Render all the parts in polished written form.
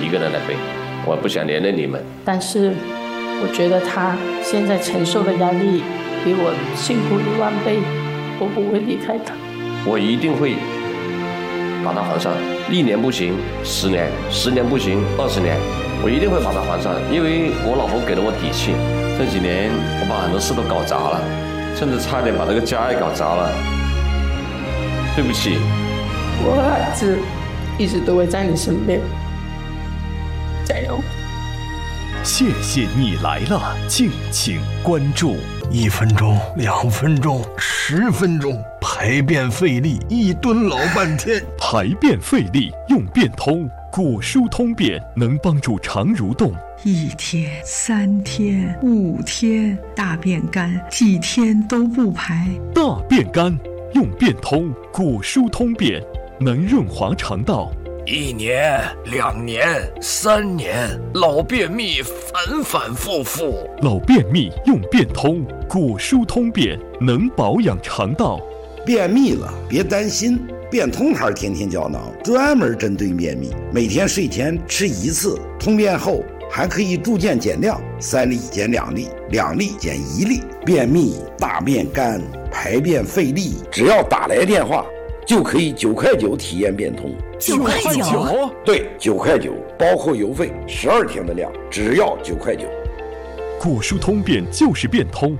一个人来背，我不想连累你们。 但是我觉得他现在承受的压力比我辛苦10000倍，我不会离开他。 我一定会把它还上，1年不行10年，10年不行20年，我一定会把它还上，因为我老婆给了我底气。这几年我把很多事都搞砸了，甚至差点把这个家也搞砸了，对不起。 我和孩子一直都会在你身边，加油！ 谢谢你来了，敬请关注。 1分钟、2分钟、10分钟，排便费力，1吨老半天。 排便费力用便通，果蔬通便能帮助肠蠕动。 1天、3天、5天，大便干，几天都不排。 大便干用便通，果蔬通便能润滑肠道。 1年、2年、3年，老便秘反反复复。 老便秘用便通，果蔬通便能保养肠道。 便秘了别担心，便通牌天天胶囊专门针对便秘，每天睡前吃1次，通便后还可以逐渐减量，3粒减2粒，2粒减1粒。便秘、大便干、排便费力，只要打来电话就可以9块9体验便通。 9块9？ 对，9块9，包括邮费，12天的量，只要9块9。 果蔬通便就是便通。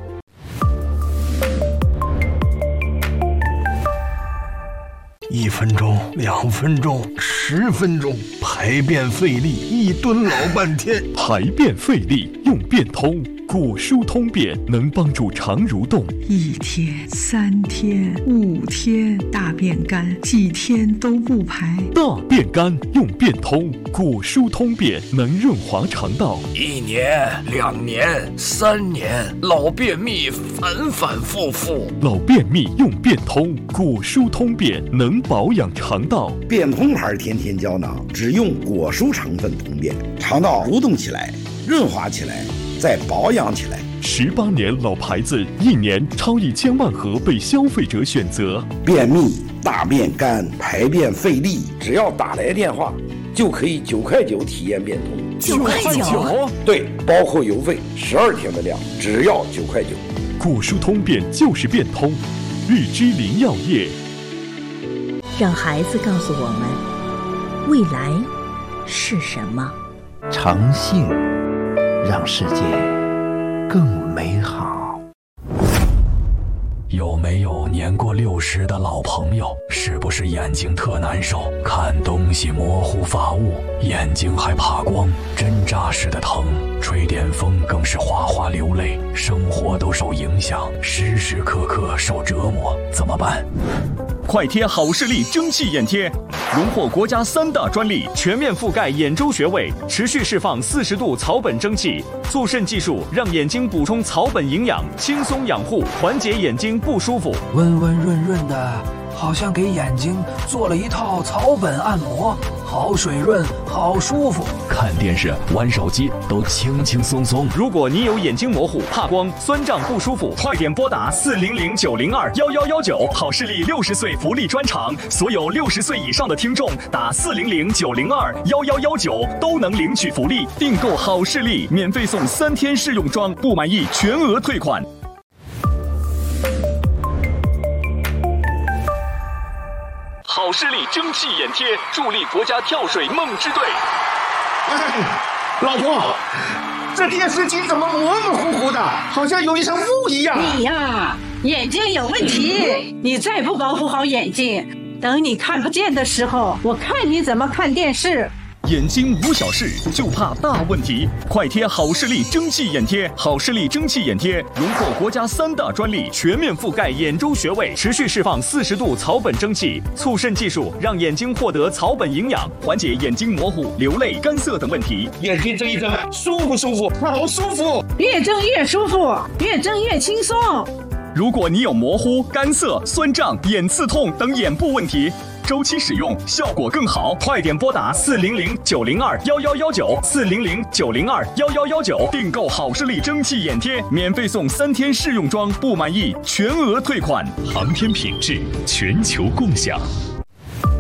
1分钟、2分钟、10分钟，排便费力，1吨老半天。 排便费力用便通，果蔬通便能帮助肠蠕动。 1天、3天、5天，大便干，几天都不排。 大便干用便通，果蔬通便能润滑肠道。 1年、2年、3年，老便秘反反复复。 老便秘用便通，果蔬通便能保养肠道。 便通牌天天胶囊只用果蔬成分通便，肠道蠕动起来，润滑起来，再保养起来。 18年老牌子，1年超1000万盒被消费者选择。 便秘、大便干、排便费力，只要打来电话就可以9块9体验便通。 9块9？ 对，包括邮费，12天的量，只要9块9。 果蔬通便就是便通，日之林药业。 让孩子告诉我们，未来是什么？ 诚信让世界更美好。 有没有年过60的老朋友？是不是眼睛特难受，看东西模糊发雾，眼睛还怕光，针扎似的疼，吹点风更是哗哗流泪，生活都受影响，时时刻刻受折磨，怎么办？ 快贴好视力蒸汽眼贴，荣获国家3大专利，全面覆盖眼周穴位，持续释放40度草本蒸汽，促渗技术让眼睛补充草本营养，轻松养护，缓解眼睛不舒服。 温温润润的，好像给眼睛做了一套草本按摩，好水润，好舒服。 看电视、玩手机都轻轻松松。 如果你有眼睛模糊、怕光、酸胀不舒服，快点拨打400-902-1119，好视力60岁福利专场，所有60岁以上的听众打400-902-1119都能领取福利。订购好视力，免费送3天试用装，不满意全额退款。好视力蒸汽眼贴，助力国家跳水梦之队。 老婆，这电视机怎么模模糊糊的，好像有一层雾一样。 你呀，眼睛有问题，你再不保护好眼睛，等你看不见的时候，我看你怎么看电视。 眼睛无小事，就怕大问题。快贴好视力蒸汽眼贴，好视力蒸汽眼贴荣获国家3大专利，全面覆盖眼周穴位，持续释放40度草本蒸汽，促渗技术让眼睛获得草本营养，缓解眼睛模糊、流泪、干涩等问题。 眼睛睁一睁，舒不舒服？好舒服， 越睁越舒服，越睁越轻松。 如果你有模糊、干涩、酸胀、眼刺痛等眼部问题，周期使用效果更好，快点拨打400-902-1119，400-902-1119订购好视力蒸汽眼贴，免费送3天试用装，不满意全额退款。航天品质全球共享。